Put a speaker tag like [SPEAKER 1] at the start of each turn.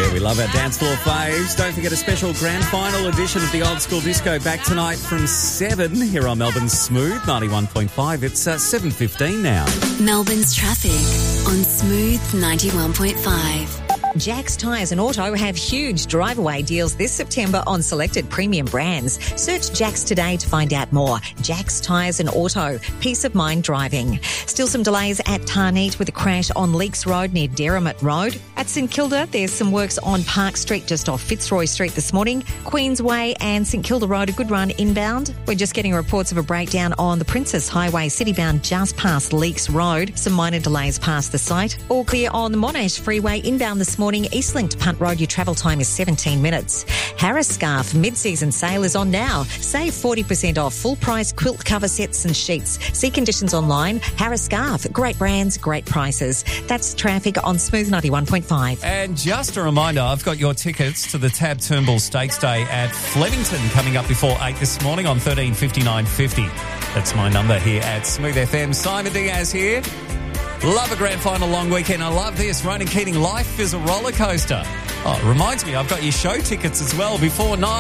[SPEAKER 1] Yeah, we love our dance floor faves. Don't forget a special grand final edition of the Old School Disco back tonight from 7 here on Melbourne's Smooth 91.5. It's 7:15 now.
[SPEAKER 2] Melbourne's traffic on Smooth 91.5.
[SPEAKER 3] Jack's Tyres and Auto have huge drive-away deals this September on selected premium brands. Search Jack's today to find out more. Jack's Tyres and Auto. Peace of mind driving. Still some delays at Tarneet with a crash on Leaks Road near Derrimut Road. At St Kilda, there's some works on Park Street just off Fitzroy Street this morning. Queensway and St Kilda Road, a good run inbound. We're just getting reports of a breakdown on the Princess Highway citybound just past Leaks Road. Some minor delays past the site. All clear on the Monash Freeway inbound this morning. Eastlink to Punt Road, your travel time is 17 minutes. Harris Scarf mid-season sale is on now. Save 40% off full price quilt cover sets and sheets. See conditions online. Harris Scarf, great brands, great prices. That's traffic on Smooth 91.5.
[SPEAKER 1] And just a reminder, I've got your tickets to the Tab Turnbull Stakes Day at Flemington coming up before 8 this morning on 135950. That's my number here at Smooth FM. Simon Diaz here. Love a grand final long weekend. I love this. Ronan Keating, life is a roller coaster. Oh, it reminds me, I've got your show tickets as well before 9.